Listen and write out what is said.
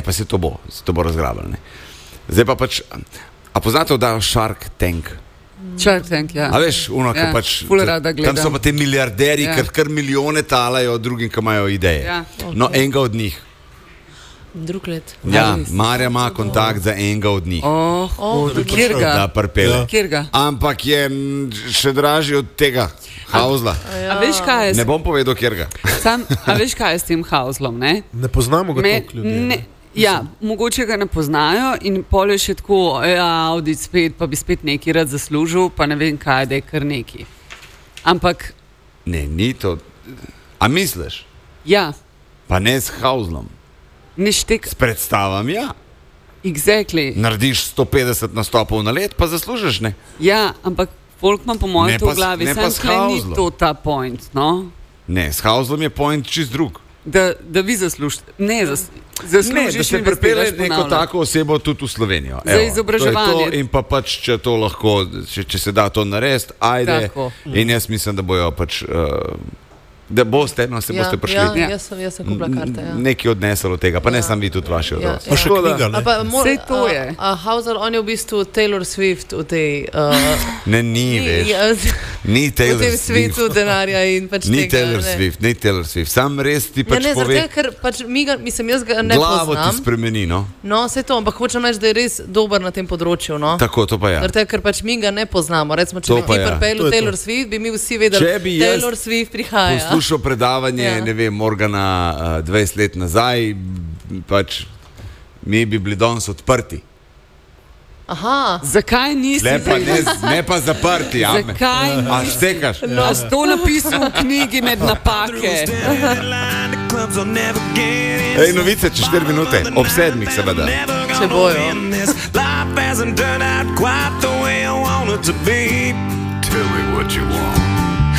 pa se to bo razgrabljeno. Zdaj pa pač, a poznate oddajo Shark Tank? Shark Tank, ja. A veš, ja, pač, tam so pa te milijarderji, kar milijone talajo, drugim, ki imajo ideje. Ja. No, enega od njih. Drug let. Ja, Marja ima kontakt za enega od njih. Kjerga? Da, prpele. Kjerga? Ampak je še dražji od tega Hausla. A veš, kaj je? Ne bom povedal, kjerga. A veš, kaj je s tem Hauslom, ne? Ne poznamo ga toliko ljudi. Ja, mogoče ga ne poznajo in pol je še tako, Audi spet, pa bi spet neki rad zaslužil, pa ne vem kaj, da je kar neki. Ampak... Ne, ni to... A misliš? Ja. Pa ne s Hauslom. S predstavami, ja. Exactly. Narediš 150 nastopov na let, pa zaslužiš, ne? Ja, ampak folk ima po mojem to v glavi. Ne pa s Hauslom. Ni to ta point, no? Ne, s Hauslom je point čist drug. Da vi zaslužite. Zaslužiš, da se pripelje neko tako osebo tudi v Slovenijo. Za izobraževanje. In pa pač, če to lahko, če se da to narediti, ajde. Tako. In jaz mislim, da bojo pač... Da boste, no, se boste prišli. Ja, jaz sem kupila karte. Ja. Neki odnesel od tega, pa ne sam vi tudi vaši odnos. Pa še knjiga, ne? Vse to je. Hausel, on je v bistvu Taylor Swift v tej... Ne, ni, veš. Ni Taylor Swift. V tem svetu denarja in pač ni tega. Ni Taylor Swift. Sam res ti pač pove... Ne, ker pač jaz ga ne poznam. Glavo ti spremeni, no. No, vse to, ampak hočem reči, da je res dober na tem področju, no. Tako, to pa ja. Ker pač mi ga ne poznamo. Recimo, če bi ti pripelil Taylor Swift, bi mi vsi vedeli, Taylor Swift prihaja. Poslušal predavanje, ne vem, Morgana 20 let nazaj, pač mi bi bili danes odprti. Aha. Zakaj nisi? Ne pa zaprti, ame. Zakaj nisi? A štekaš? A si to napisal v knjigi med napake? Ej, novice, čez 4 minute, ob 7, seveda. Če bojo. Tell me what you want.